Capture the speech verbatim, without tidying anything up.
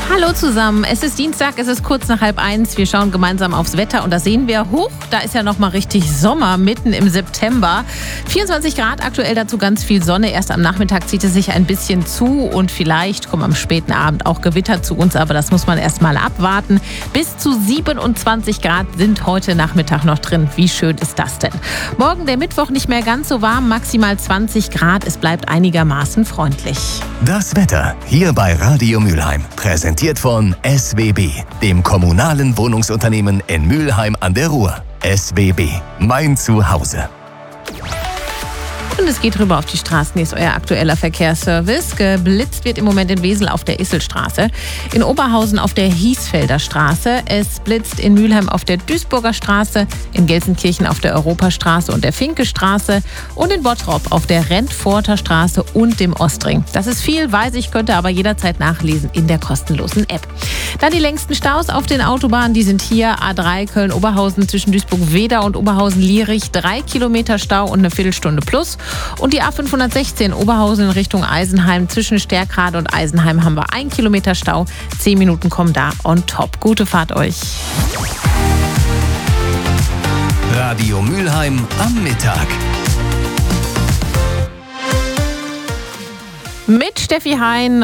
Hallo zusammen, es ist Dienstag, es ist kurz nach halb eins. Wir schauen gemeinsam aufs Wetter und da sehen wir, hoch, da ist ja noch mal richtig Sommer mitten im September. vierundzwanzig Grad, aktuell dazu ganz viel Sonne. Erst am Nachmittag zieht es sich ein bisschen zu und vielleicht kommen am späten Abend auch Gewitter zu uns, aber das muss man erst mal abwarten. Bis zu siebenundzwanzig Grad sind heute Nachmittag noch drin. Wie schön ist das denn? Morgen der Mittwoch nicht mehr ganz so warm, maximal zwanzig Grad. Es bleibt einigermaßen freundlich. Das Wetter hier bei Radio Mülheim. Präsentiert von S W B, dem kommunalen Wohnungsunternehmen in Mülheim an der Ruhr. S W B, mein Zuhause. Und es geht rüber auf die Straßen. Hier ist euer aktueller Verkehrsservice. Geblitzt wird im Moment in Wesel auf der Isselstraße, in Oberhausen auf der Hiesfelder Straße. Es blitzt in Mülheim auf der Duisburger Straße, in Gelsenkirchen auf der Europastraße und der Finkestraße und in Bottrop auf der Rentforter Straße und dem Ostring. Das ist viel, weiß ich, könnt ihr aber jederzeit nachlesen in der kostenlosen App. Dann die längsten Staus auf den Autobahnen, die sind hier A drei Köln-Oberhausen zwischen Duisburg-Weda und Oberhausen-Lierich. Drei Kilometer Stau und eine Viertelstunde plus. Und die A fünfhundertsechzehn Oberhausen in Richtung Eisenheim. Zwischen Stärkrade und Eisenheim haben wir ein Kilometer Stau. Zehn Minuten kommen da on top. Gute Fahrt euch. Radio Mülheim am Mittag. Mit Steffi Hein.